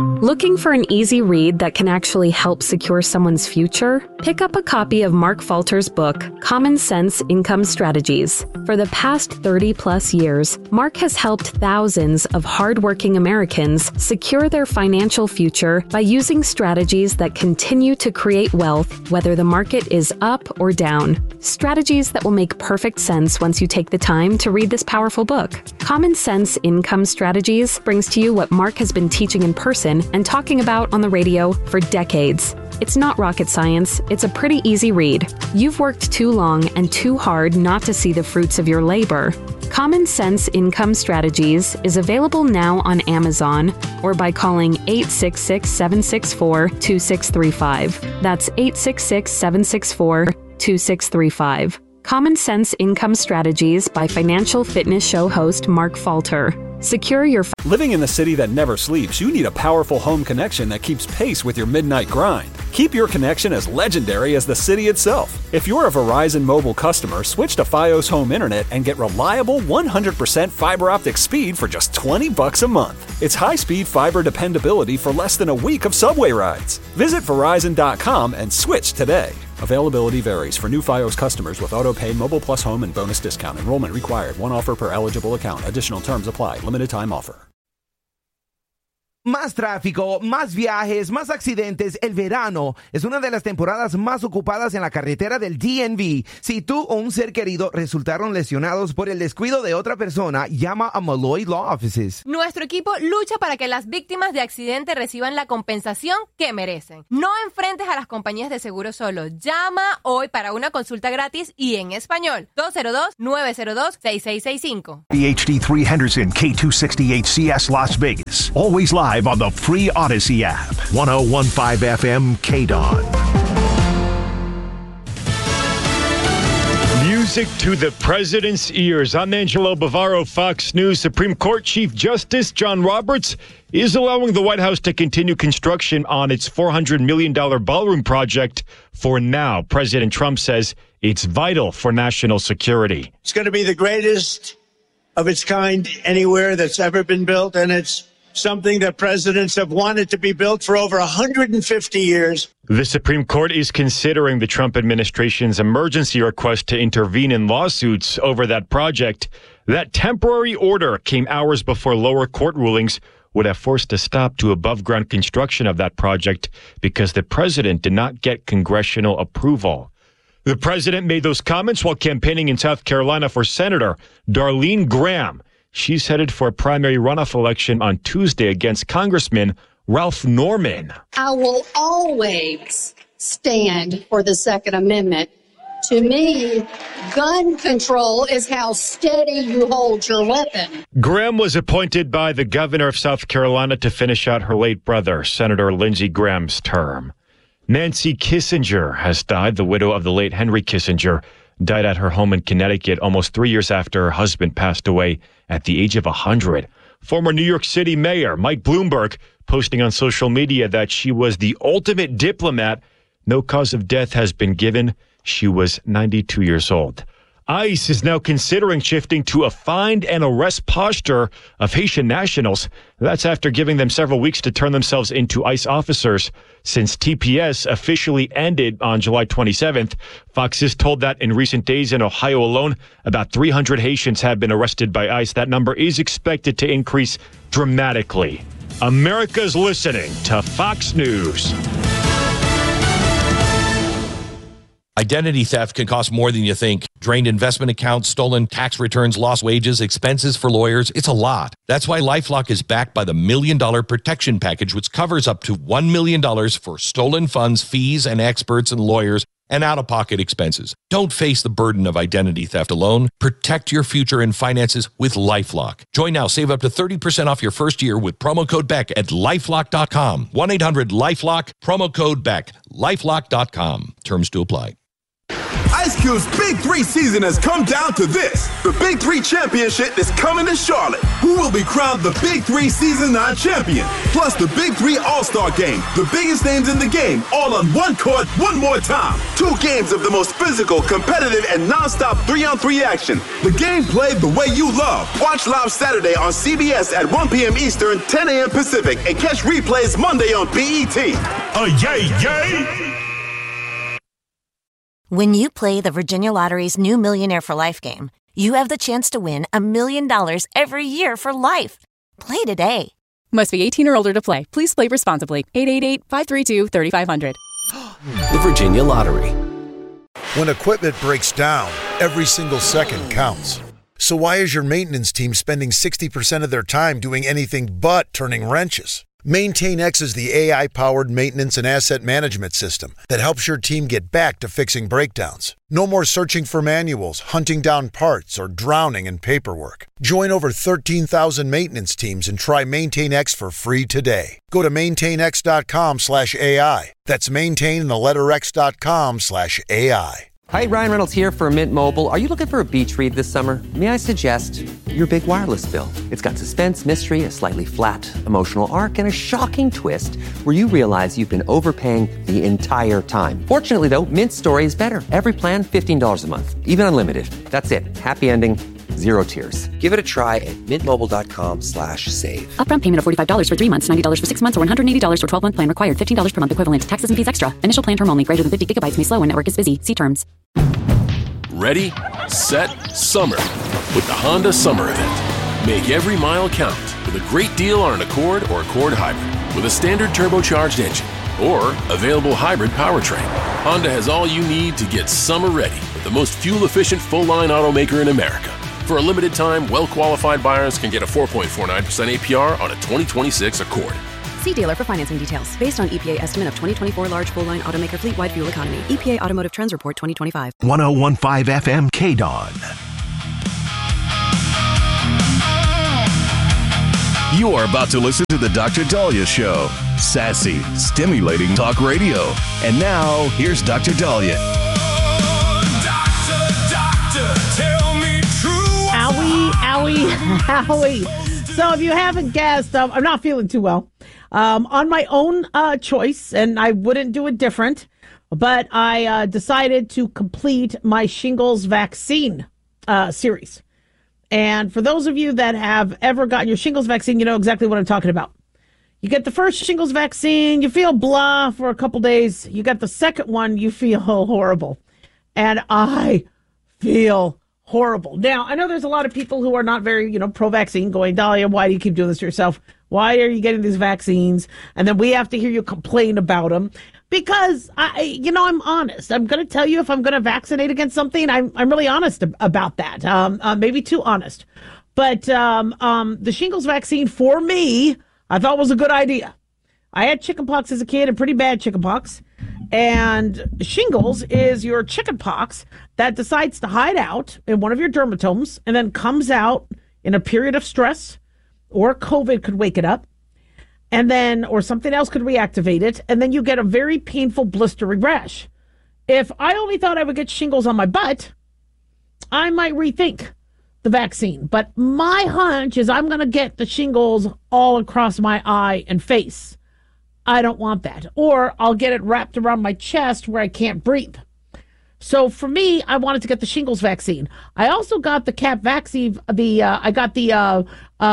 Looking for an easy read that can actually help secure someone's future? Pick up a copy of Mark Falter's book, Common Sense Income Strategies. For the past 30-plus years, Mark has helped thousands of hardworking Americans secure their financial future by using strategies that continue to create wealth, whether the market is up or down. Strategies that will make perfect sense once you take the time to read this powerful book. Common Sense Income Strategies brings to you what Mark has been teaching in person and talking about on the radio for decades. It's not rocket science, it's a pretty easy read. You've worked too long and too hard not to see the fruits of your labor. Common Sense Income Strategies is available now on Amazon or by calling 866-764-2635. That's 866-764-2635. Common Sense Income Strategies by Financial Fitness Show host Mark Falter. Secure your... Living in the city that never sleeps, you need a powerful home connection that keeps pace with your midnight grind. Keep your connection as legendary as the city itself. If you're a Verizon Mobile customer, switch to Fios Home Internet and get reliable 100% fiber optic speed for just $20 a month. It's high-speed fiber dependability for less than a week of subway rides. Visit Verizon.com and switch today. Availability varies. For new Fios customers with auto-pay, Mobile Plus Home, and bonus discount. Enrollment required. One offer per eligible account. Additional terms apply. Limited time offer. Más tráfico, más viajes, más accidentes. El verano es una de las temporadas más ocupadas en la carretera del DMV. Si tú o un ser querido resultaron lesionados por el descuido de otra persona, llama a Malloy Law Offices. Nuestro equipo lucha para que las víctimas de accidente reciban la compensación que merecen. No enfrentes a las compañías de seguro solo. Llama hoy para una consulta gratis y en español. 202-902-6665. HD3 Henderson, K268CS Las Vegas. Always live on the free Odyssey app. 1015 FM KDON. Music to the president's ears. I'm Angelo Bavaro, Fox News. Supreme Court Chief Justice John Roberts is allowing the White House to continue construction on its $400 million ballroom project for now. President Trump says it's vital for national security. It's going to be the greatest of its kind anywhere that's ever been built, and it's something that presidents have wanted to be built for over 150 years. The Supreme Court is considering the Trump administration's emergency request to intervene in lawsuits over that project. That temporary order came hours before lower court rulings would have forced a stop to above-ground construction of that project because the president did not get congressional approval. The president made those comments while campaigning in South Carolina for Senator Darlene Graham. She's headed for a primary runoff election on Tuesday against Congressman Ralph Norman. I will always stand for the Second Amendment. To me, gun control is how steady you hold your weapon. Graham was appointed by the governor of South Carolina to finish out her late brother, Senator Lindsey Graham's term. Nancy Kissinger has died. The widow of the late Henry Kissinger died at her home in Connecticut almost 3 years after her husband passed away at the age of 100. Former New York City Mayor Mike Bloomberg posting on social media that she was the ultimate diplomat. No cause of death has been given. She was 92 years old. ICE is now considering shifting to a find and arrest posture of Haitian nationals. That's after giving them several weeks to turn themselves into ICE officers since TPS officially ended on July 27th. Fox is told that in recent days in Ohio alone, about 300 Haitians have been arrested by ICE. That number is expected to increase dramatically. America's listening to Fox News. Identity theft can cost more than you think. Drained investment accounts, stolen tax returns, lost wages, expenses for lawyers. It's a lot. That's why LifeLock is backed by the $1 Million Protection Package, which covers up to $1 million for stolen funds, fees, and experts and lawyers, and out-of-pocket expenses. Don't face the burden of identity theft alone. Protect your future and finances with LifeLock. Join now. Save up to 30% off your first year with promo code BECK at LifeLock.com. 1-800-LifeLock, promo code BECK, LifeLock.com. Terms to apply. Ice Cube's Big 3 season has come down to this. The Big 3 Championship is coming to Charlotte. Who will be crowned the Big 3 Season 9 champion? Plus the Big 3 All-Star Game. The biggest names in the game, all on one court, one more time. 2 games of the most physical, competitive, and non-stop 3-on-3 action. The game played the way you love. Watch live Saturday on CBS at 1 p.m. Eastern, 10 a.m. Pacific, and catch replays Monday on BET. Yay, yay! When you play the Virginia Lottery's new Millionaire for Life game, you have the chance to win $1 million every year for life. Play today. Must be 18 or older to play. Please play responsibly. 888-532-3500. The Virginia Lottery. When equipment breaks down, every single second counts. So why is your maintenance team spending 60% of their time doing anything but turning wrenches? MaintainX is the AI-powered maintenance and asset management system that helps your team get back to fixing breakdowns. No more searching for manuals, hunting down parts, or drowning in paperwork. Join over 13,000 maintenance teams and try MaintainX for free today. Go to maintainx.com/AI. That's maintain and the letter x.com/AI. Hi, Ryan Reynolds here for Mint Mobile. Are you looking for a beach read this summer? May I suggest your big wireless bill? It's got suspense, mystery, a slightly flat, emotional arc, and a shocking twist where you realize you've been overpaying the entire time. Fortunately, though, Mint's story is better. Every plan, $15 a month. Even unlimited. That's it. Happy ending. Zero tears. Give it a try at mintmobile.com/save. Upfront payment of $45 for 3 months, $90 for 6 months, or $180 for 12-month plan required. $15 per month equivalent. Taxes and fees extra. Initial plan term only. Greater than 50 gigabytes may slow when network is busy. See terms. Ready, set, summer with the Honda Summer Event. Make every mile count with a great deal on an Accord or Accord Hybrid with a standard turbocharged engine or available hybrid powertrain. Honda has all you need to get summer ready with the most fuel-efficient full-line automaker in America. For a limited time, well-qualified buyers can get a 4.49% APR on a 2026 Accord. See dealer for financing details. Based on EPA estimate of 2024 large full-line automaker fleet-wide fuel economy. EPA Automotive Trends Report 2025. 101.5 FM KDON. You are about to listen to the Dr. Dahlia Show. Sassy, stimulating talk radio. And now, here's Dr. Dahlia. Doctor, tell me true. Owie, owie, owie. So if you haven't guessed, I'm not feeling too well. On my own choice, and I wouldn't do it different, but I decided to complete my shingles vaccine series. And for those of you that have ever gotten your shingles vaccine, you know exactly what I'm talking about. You get the first shingles vaccine, you feel blah for a couple days. You get the second one, you feel horrible. And I feel horrible. Now, I know there's a lot of people who are not very, pro-vaccine going, Dahlia, why do you keep doing this to yourself? Why are you getting these vaccines? And then we have to hear you complain about them. Because, I'm honest. I'm going to tell you if I'm going to vaccinate against something. I'm really honest about that. Maybe too honest. But the shingles vaccine, for me, I thought was a good idea. I had chickenpox as a kid, and pretty bad chickenpox. And shingles is your chickenpox that decides to hide out in one of your dermatomes and then comes out in a period of stress, or COVID could wake it up, and then, or something else could reactivate it, and then you get a very painful blistering rash. If I only thought I would get shingles on my butt, I might rethink the vaccine. But my hunch is I'm going to get the shingles all across my eye and face. I don't want that. Or I'll get it wrapped around my chest where I can't breathe. So for me, I wanted to get the shingles vaccine. I also got the cap vaccine. I got the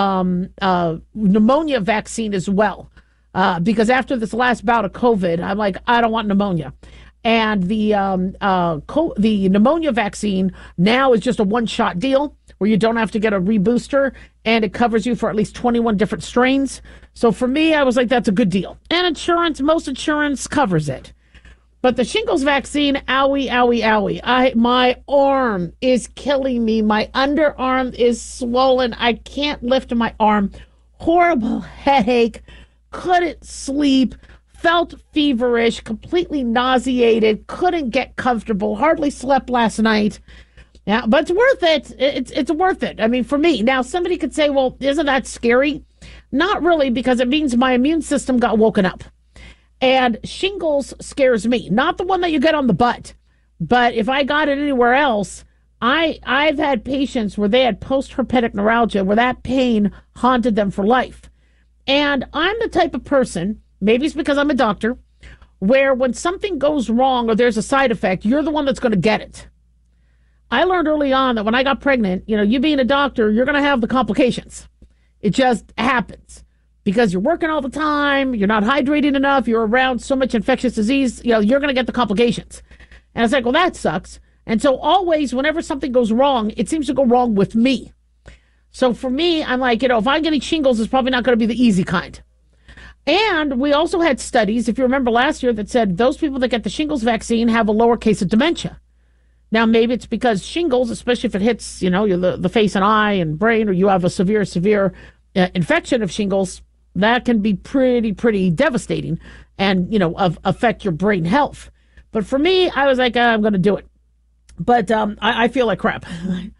pneumonia vaccine as well. Because after this last bout of COVID, I'm like, I don't want pneumonia. And the pneumonia vaccine now is just a one-shot deal where you don't have to get a rebooster, and it covers you for at least 21 different strains. So for me, I was like, that's a good deal. And most insurance covers it. But the shingles vaccine, owie, owie, owie. My arm is killing me. My underarm is swollen. I can't lift my arm. Horrible headache. Couldn't sleep. Felt feverish. Completely nauseated. Couldn't get comfortable. Hardly slept last night. Yeah, but it's worth it. It's worth it. I mean, for me. Now, somebody could say, well, isn't that scary? Not really, because it means my immune system got woken up. And shingles scares me. Not the one that you get on the butt, But if I got it anywhere else, I've had patients where they had post-herpetic neuralgia where that pain haunted them for life. And I'm the type of person, maybe it's because I'm a doctor, where when something goes wrong or there's a side effect, you're the one that's going to get it. I learned early on that when I got pregnant, you being a doctor, you're going to have the complications. It just happens because you're working all the time, you're not hydrating enough, you're around so much infectious disease, you're going to get the complications. And it's like, well, that sucks. And so always, whenever something goes wrong, it seems to go wrong with me. So for me, I'm like, if I'm getting shingles, it's probably not going to be the easy kind. And we also had studies, if you remember last year, that said those people that get the shingles vaccine have a lower case of dementia. Now, maybe it's because shingles, especially if it hits, the face and eye and brain, or you have a severe infection of shingles, that can be pretty devastating and, affect your brain health. But for me, I was like, I'm going to do it. But I feel like crap.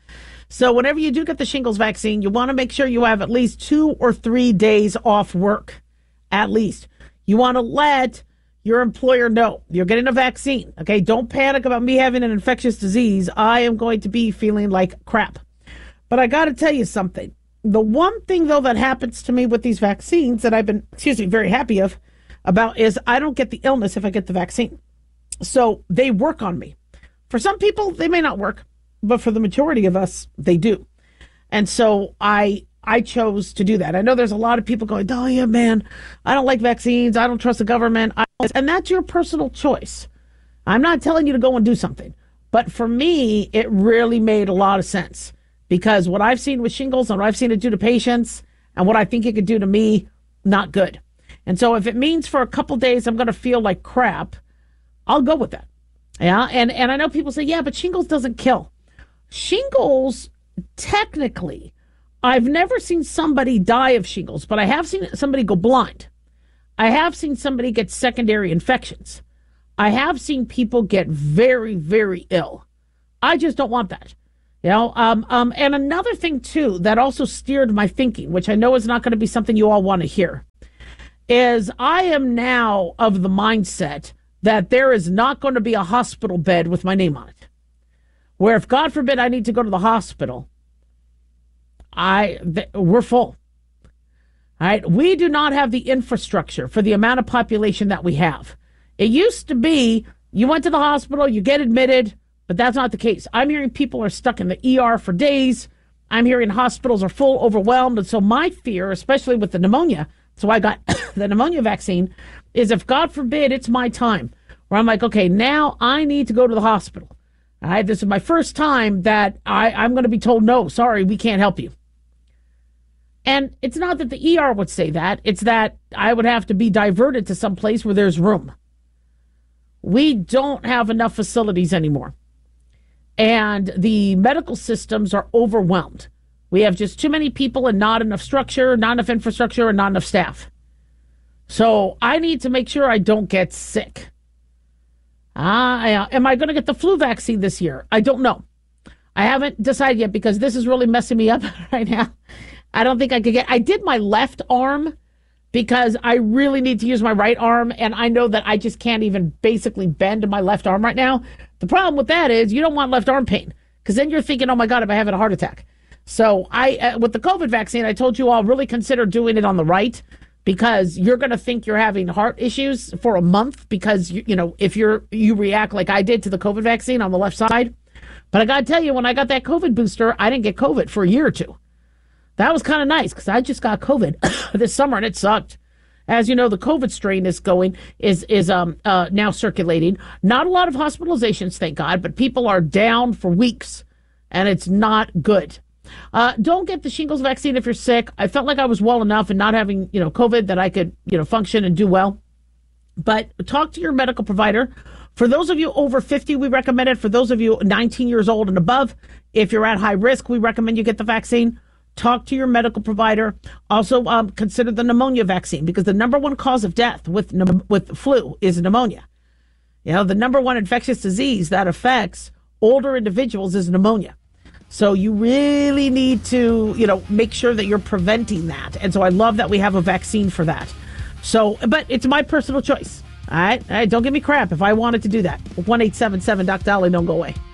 So whenever you do get the shingles vaccine, you want to make sure you have at least 2 or 3 days off work. At least. You want to let your employer know you're getting a vaccine. Okay, don't panic about me having an infectious disease. I am going to be feeling like crap. But I got to tell you something. The one thing, though, that happens to me with these vaccines that I've been, very happy about is I don't get the illness if I get the vaccine. So they work on me. For some people, they may not work, but for the majority of us, they do. And so I chose to do that. I know there's a lot of people going, oh, yeah, man, I don't like vaccines. I don't trust the government. And that's your personal choice. I'm not telling you to go and do something. But for me, it really made a lot of sense because what I've seen with shingles and what I've seen it do to patients and what I think it could do to me, not good. And so if it means for a couple days I'm going to feel like crap, I'll go with that. Yeah. And I know people say, yeah, but shingles doesn't kill. Shingles, technically, I've never seen somebody die of shingles, but I have seen somebody go blind. I have seen somebody get secondary infections. I have seen people get very, very ill. I just don't want that. And another thing, too, that also steered my thinking, which I know is not going to be something you all want to hear, is I am now of the mindset that there is not going to be a hospital bed with my name on it. Where if, God forbid, I need to go to the hospital, we're full. All right. We do not have the infrastructure for the amount of population that we have. It used to be you went to the hospital, you get admitted, but that's not the case. I'm hearing people are stuck in the ER for days. I'm hearing hospitals are full, overwhelmed. And so my fear, especially with the pneumonia, so I got the pneumonia vaccine, is if, God forbid, it's my time where I'm like, okay, now I need to go to the hospital. All right. This is my first time that I'm going to be told, no, sorry, we can't help you. And it's not that the ER would say that. It's that I would have to be diverted to some place where there's room. We don't have enough facilities anymore. And the medical systems are overwhelmed. We have just too many people and not enough structure, not enough infrastructure, and not enough staff. So I need to make sure I don't get sick. Am I going to get the flu vaccine this year? I don't know. I haven't decided yet because this is really messing me up right now. I don't think I could I did my left arm because I really need to use my right arm. And I know that I just can't even basically bend my left arm right now. The problem with that is you don't want left arm pain because then you're thinking, oh my God, am I having a heart attack? So with the COVID vaccine, I told you all really consider doing it on the right because you're going to think you're having heart issues for a month because, if you react like I did to the COVID vaccine on the left side. But I got to tell you, when I got that COVID booster, I didn't get COVID for a year or two. That was kind of nice because I just got COVID this summer and it sucked. As you know, the COVID strain is now circulating. Not a lot of hospitalizations, thank God, but people are down for weeks and it's not good. Don't get the shingles vaccine if you're sick. I felt like I was well enough and not having, COVID that I could, function and do well. But talk to your medical provider. For those of you over 50, we recommend it. For those of you 19 years old and above, if you're at high risk, we recommend you get the vaccine. Talk to your medical provider. Also, consider the pneumonia vaccine because the number one cause of death with flu is pneumonia. The number one infectious disease that affects older individuals is pneumonia. So you really need to, make sure that you're preventing that. And so I love that we have a vaccine for that. So, but it's my personal choice. All right, don't give me crap if I wanted to do that. 1-877 Doc Dolly, don't go away.